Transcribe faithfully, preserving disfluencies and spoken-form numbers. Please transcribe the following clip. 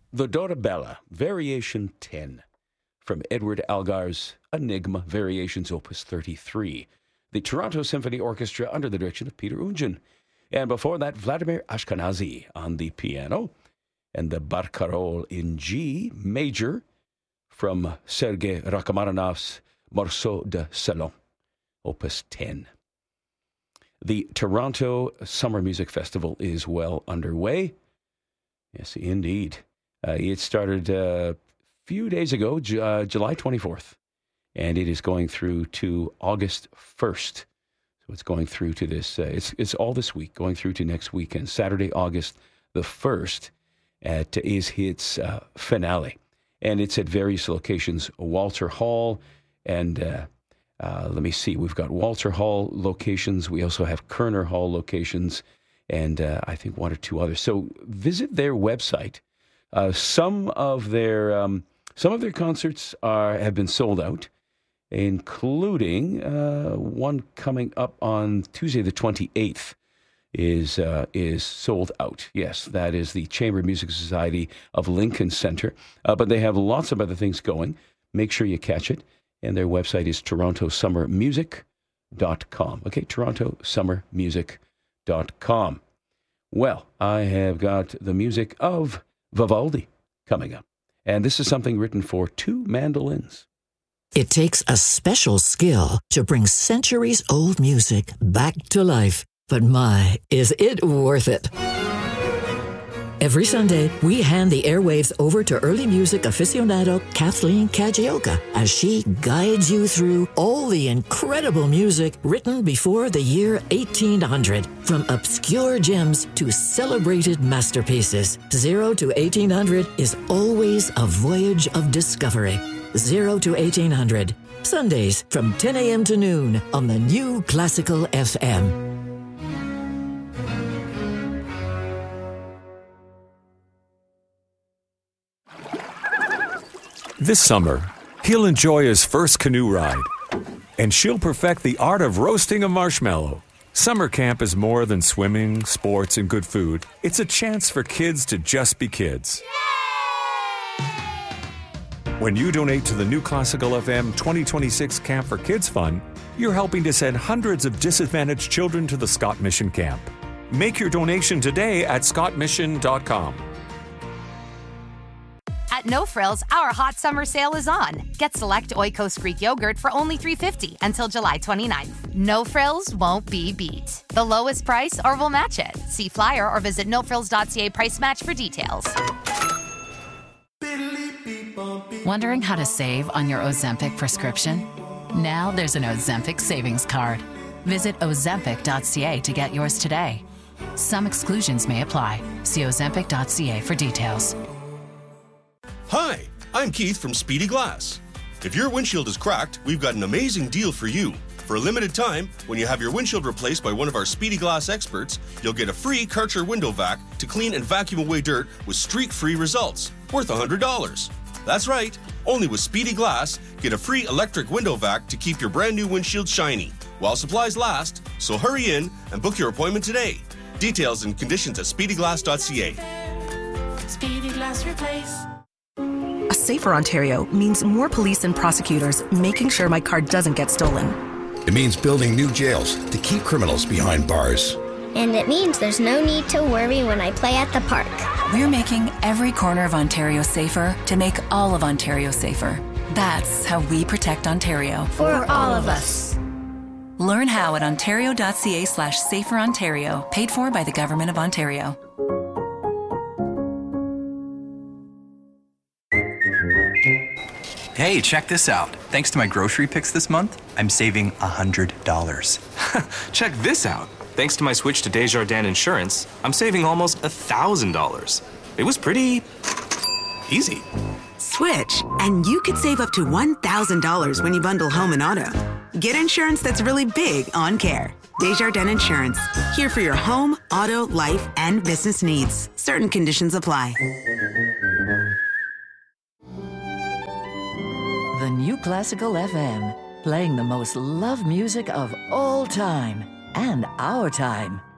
The Dorabella, Variation ten, from Edward Algar's Enigma, Variations Opus thirty-three. The Toronto Symphony Orchestra under the direction of Peter Unjan. And before that, Vladimir Ashkenazy on the piano. And the Barcarolle in G major from Sergei Rachmaninoff's Morceau de Salon, Opus ten. The Toronto Summer Music Festival is well underway. Yes, indeed. Uh, it started a few days ago, J- uh, July twenty-fourth, and it is going through to August first. So it's going through to this, uh, it's it's all this week, going through to next weekend. Saturday, August the first, at, is its uh, finale. And it's at various locations, Walter Hall, and uh, uh, let me see, we've got Walter Hall locations. We also have Kerner Hall locations, and uh, I think one or two others. So visit their website. Uh, some of their um, some of their concerts are have been sold out, including uh, one coming up on Tuesday the twenty-eighth is uh, is sold out. Yes, that is the Chamber Music Society of Lincoln Center. Uh, but they have lots of other things going. Make sure you catch it. And their website is toronto summer music dot com. Okay, toronto summer music dot com. Well, I have got the music of Vivaldi coming up. And this is something written for two mandolins. It takes a special skill to bring centuries-old music back to life. But my, is it worth it? Every Sunday, we hand the airwaves over to early music aficionado Kathleen Kajioka as she guides you through all the incredible music written before the year eighteen hundred. From obscure gems to celebrated masterpieces, Zero to eighteen hundred is always a voyage of discovery. Zero to eighteen hundred. Sundays from ten a.m. to noon on the New Classical F M. This summer, he'll enjoy his first canoe ride, and she'll perfect the art of roasting a marshmallow. Summer camp is more than swimming, sports, and good food. It's a chance for kids to just be kids. When you donate to the New Classical F M twenty twenty-six Camp for Kids Fund, you're helping to send hundreds of disadvantaged children to the Scott Mission Camp. Make your donation today at scott mission dot com. At No Frills, our hot summer sale is on. Get select Oikos Greek yogurt for only three dollars and fifty cents until July twenty-ninth. No Frills won't be beat. The lowest price or we'll match it. See flyer or visit no frills dot c a price match for details. Wondering how to save on your Ozempic prescription? Now there's an Ozempic savings card. Visit ozempic dot c a to get yours today. Some exclusions may apply. See ozempic dot c a for details. Hi, I'm Keith from Speedy Glass. If your windshield is cracked, we've got an amazing deal for you. For a limited time, when you have your windshield replaced by one of our Speedy Glass experts, you'll get a free Karcher window vac to clean and vacuum away dirt with streak-free results, worth one hundred dollars. That's right, only with Speedy Glass, get a free electric window vac to keep your brand new windshield shiny, while supplies last, so hurry in and book your appointment today. Details and conditions at speedy glass dot c a. Speedy Glass Replace. A safer Ontario means more police and prosecutors making sure my car doesn't get stolen. It means building new jails to keep criminals behind bars. And it means there's no need to worry when I play at the park. We're making every corner of Ontario safer to make all of Ontario safer. That's how we protect Ontario. For all of us. Learn how at ontario dot c a slash safer Ontario, paid for by the Government of Ontario. Hey, check this out. Thanks to my grocery picks this month, I'm saving one hundred dollars. Check this out. Thanks to my switch to Desjardins Insurance, I'm saving almost one thousand dollars. It was pretty easy. Switch, and you could save up to one thousand dollars when you bundle home and auto. Get insurance that's really big on care. Desjardins Insurance, here for your home, auto, life, and business needs. Certain conditions apply. The New Classical F M, playing the most loved music of all time and our time.